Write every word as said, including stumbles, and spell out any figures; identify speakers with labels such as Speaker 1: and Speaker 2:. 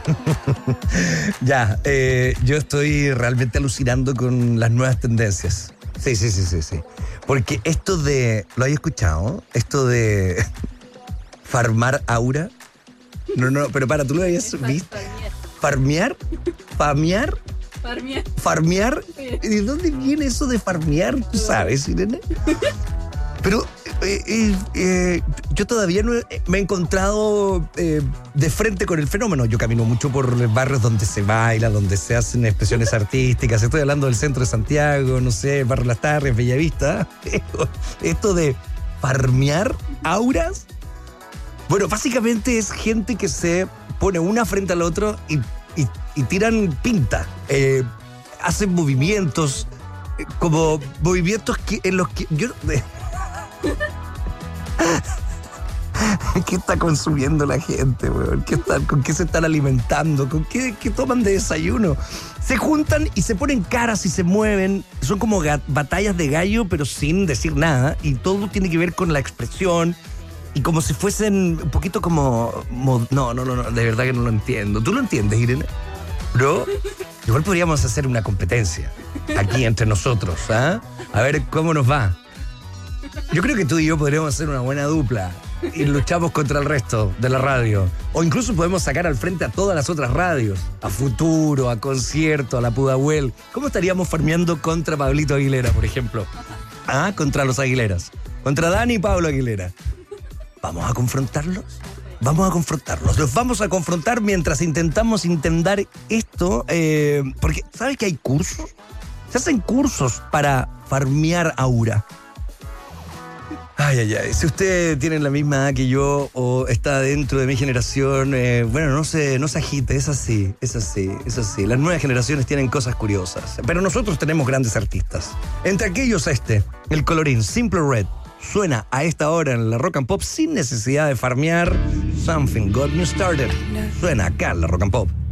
Speaker 1: Ya, eh, yo estoy realmente alucinando con las nuevas tendencias. Sí, sí, sí, sí, sí. Porque esto de, ¿lo habéis escuchado? Esto de farmar aura. No, no, pero para, ¿tú lo habías visto? ¿Farmear? ¿Famear?
Speaker 2: Farmear.
Speaker 1: ¿Farmear? ¿Y de dónde viene eso de farmear? ¿Tú sabes, Irene? Pero eh, eh, eh, yo todavía no he- me he encontrado eh, de frente con el fenómeno. Yo camino mucho por barrios donde se baila, donde se hacen expresiones artísticas. Estoy hablando del centro de Santiago, no sé, Barrio Las Tarrias, Bellavista. Esto de farmear auras. Bueno, básicamente es gente que se pone una frente al otro y, y- y tiran pinta. Eh, hacen movimientos, eh, como movimientos que, en los que yo... ¿Qué está consumiendo la gente, weón? ¿Qué están, ¿Con qué se están alimentando? ¿Con qué, qué toman de desayuno? Se juntan y se ponen caras y se mueven. Son como ga- batallas de gallo, pero sin decir nada. Y todo tiene que ver con la expresión. Y como si fuesen un poquito como... mo- No, no, no, no, de verdad que no lo entiendo. ¿Tú lo entiendes, Irene? ¿No? Igual podríamos hacer una competencia aquí entre nosotros, ¿ah? A ver cómo nos va. Yo creo que tú y yo podríamos hacer una buena dupla y luchamos contra el resto de la radio. O incluso podemos sacar al frente a todas las otras radios. A Futuro, a Concierto, a La Pudahuel. ¿Cómo estaríamos farmeando contra Pablito Aguilera, por ejemplo? Ah, contra los Aguileras. Contra Dani y Pablo Aguilera. ¿Vamos a confrontarlos? Vamos a confrontarlos. Los vamos a confrontar mientras intentamos intentar esto. eh, porque, ¿sabes que hay cursos? Se hacen cursos para farmear aura. Ay, ay, ay. Si usted tiene la misma edad que yo o está dentro de mi generación, eh, bueno, no se, no se agite, es así, es así, es así. Las nuevas generaciones tienen cosas curiosas, pero nosotros tenemos grandes artistas. Entre aquellos este, el colorín Simple Red, suena a esta hora en la Rock and Pop sin necesidad de farmear. Something Got Me Started. Suena acá en la Rock and Pop.